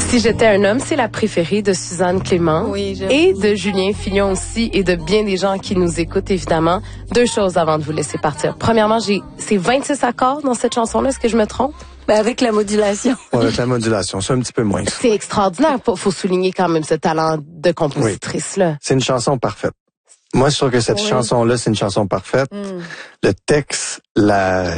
Si j'étais un homme, c'est la préférée de Suzanne Clément. Oui, et de Julien Fillon aussi et de bien des gens qui nous écoutent évidemment. Deux choses avant de vous laisser partir. Premièrement, c'est 26 accords dans cette chanson-là, est-ce que je me trompe? Ben avec la modulation. Ouais, avec la modulation, c'est un petit peu moins. C'est extraordinaire. Faut souligner quand même ce talent de compositrice-là. C'est une chanson parfaite. Moi, je trouve que cette chanson-là, c'est une chanson parfaite. Le texte,